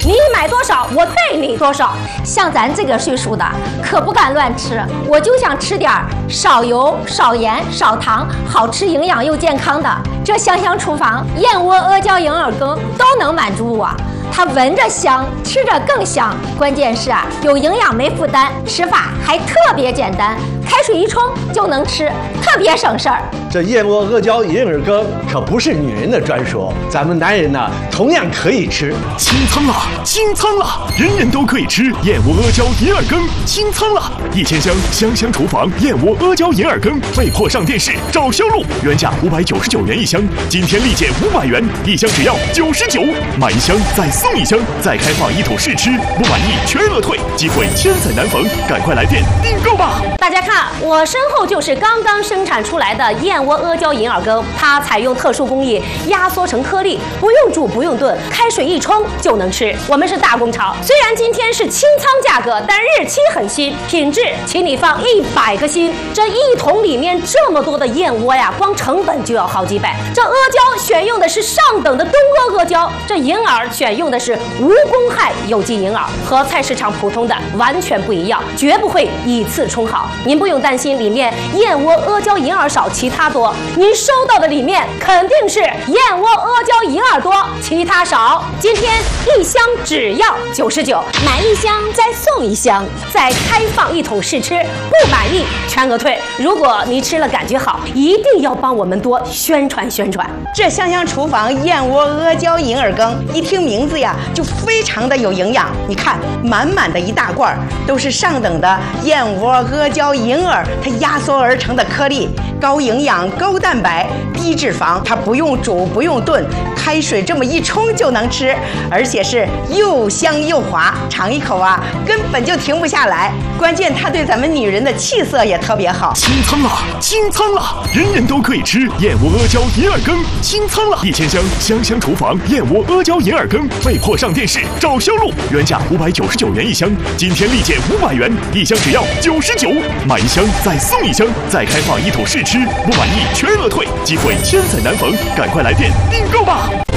你买多少我对你多少。像咱这个岁数的可不敢乱吃，我就想吃点少油、少盐、少糖，好吃、营养又健康的。这香香厨房燕窝、阿胶、银耳羹都能满足我。它闻着香，吃着更香，关键是有营养没负担，吃法还特别简单，开水一冲就能吃，特别省事儿。 这燕窝、阿胶、银耳羹可不是女人的专属，咱们男人呢同样可以吃。 清仓了，清仓了，人人都可以吃燕窝、阿胶、银耳羹，清仓了！1000箱香香厨房燕窝、阿胶、银耳羹被迫上电视找销路，原价599元一箱，今天立减500元，一箱只要99，买一箱再送一箱，再开放一桶试吃，不满意全额退，机会千载难逢，赶快来电订购吧！ 大家看，我身后就是刚刚生产出来的燕窝、阿胶、银耳羹，它采用特殊工艺压缩成颗粒，不用煮不用炖，开水一冲就能吃。我们是大工厂，虽然今天是清仓价格，但日期很新，品质请你放100个心。这一桶里面这么多的燕窝呀，光成本就要好几百。这阿胶选用的是上等的东阿阿胶，这银耳选用的是无公害有机银耳，和菜市场普通的完全不一样，绝不会以次充好。您不用担心里面燕窝、阿胶、银耳少，其他多。您收到的里面肯定是燕窝、阿胶、银耳多，其他少。今天一箱只要99，买一箱再送一箱，再开放一桶试吃，不满意全额退。如果你吃了感觉好，一定要帮我们多宣传宣传。 这香香厨房燕窝、阿胶、银耳羹，一听名字呀就非常的有营养。你看，满满的一大罐都是上等的燕窝、阿胶、银耳，它压缩而成的颗粒，高营养、高蛋白、低脂肪，它不用煮不用炖，开水这么一冲就能吃，而且是又香又滑，尝一口啊根本就停不下来。关键它对咱们女人的气色也特别好。 清仓了，清仓了，人人都可以吃燕窝、阿胶、银耳羹，清仓了！1000箱香香厨房燕窝、阿胶、银耳羹被迫上电视找销路，原价599元一箱，今天立减500元，一箱只要99，买一箱再送一箱，再开放一桶试吃，不满意全额退，机会千载难逢，赶快来电订购吧！